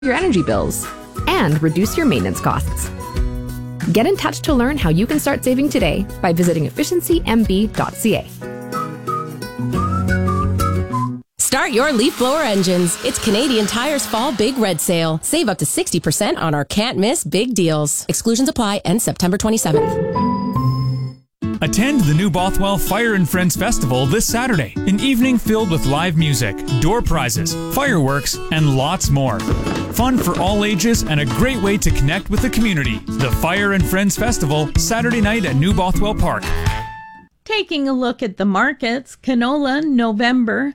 your energy bills and reduce your maintenance costs. Get in touch to learn how you can start saving today by visiting efficiencymb.ca. Start your leaf blower engines. It's Canadian Tire's Fall Big Red Sale. Save up to 60% on our can't miss big deals. Exclusions apply, end September 27th. Attend the New Bothwell Fire and Friends Festival this Saturday, an evening filled with live music, door prizes, fireworks, and lots more. Fun for all ages and a great way to connect with the community. The Fire and Friends Festival, Saturday night at New Bothwell Park. Taking a look at the markets, canola November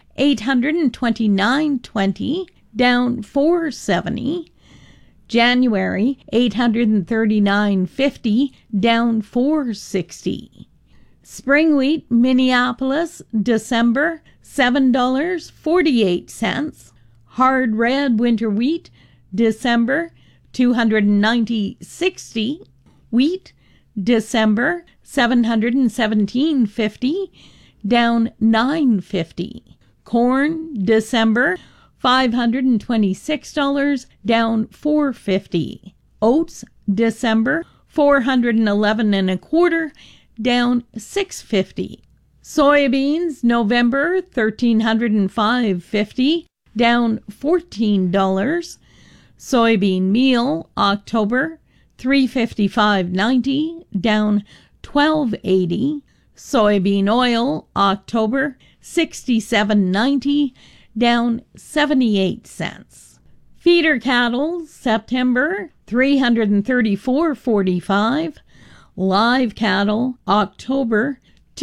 $829.20, down $4.70. January $839.50, down $4.60. Spring wheat Minneapolis December $7.48. Hard red winter wheat December $290.60. Wheat December $717.50, down $9.50. Corn December $526, down $4.50. Oats December $411.25, down $6.50. Soybeans November $1,305.50, down $14. Soybean meal October $355.90, down $12.80. Soybean oil October $67.90, down 78 cents. Feeder cattle September $334.45. Live cattle October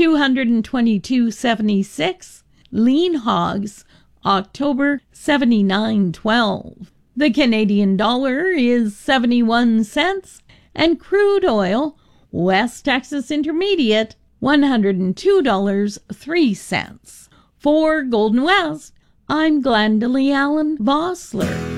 $222.76. Lean hogs October $79.12. The Canadian dollar is 71 cents, and crude oil West Texas Intermediate $102.03. For Golden West, I'm Glendalee Allen Vossler.